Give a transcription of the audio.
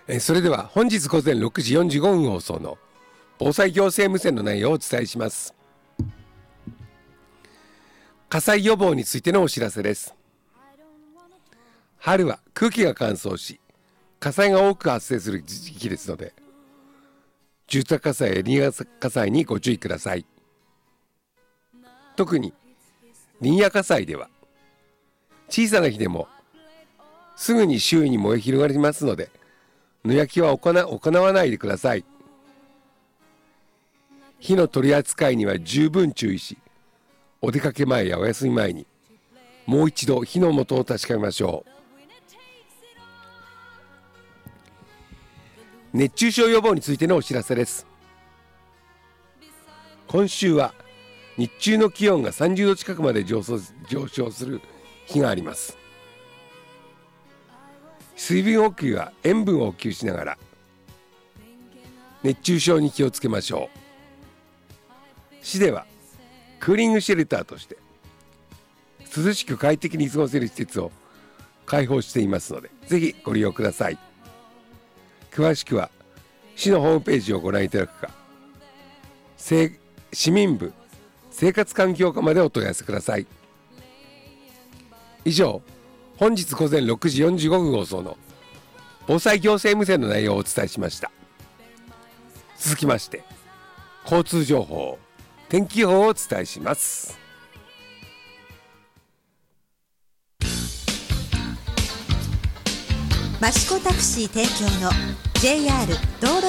それでは本日午前6時45分放送の防災行政無線の内容をお伝えします。火災予防についてのお知らせです。春は空気が乾燥し火災が多く発生する時期ですので、住宅火災や林野火災にご注意ください。特に林野火災では小さな火でもすぐに周囲に燃え広がりますので、野焼きは行わないでください。火の取り扱いには十分注意し、お出かけ前やお休み前にもう一度火の元を確かめましょう。熱中症予防についてのお知らせです。今週は日中の気温が30度近くまで上昇する日があります。水分補給は塩分を補給しながら熱中症に気をつけましょう。市ではクーリングシェルターとして涼しく快適に過ごせる施設を開放していますので、ぜひご利用ください。詳しくは市のホームページをご覧いただくか、市民部生活環境課までお問い合わせください。以上、本日午前6時45分放送の防災行政無線の内容をお伝えしました。続きまして交通情報、天気予報をお伝えします。 益子タクシー提供の JR 道路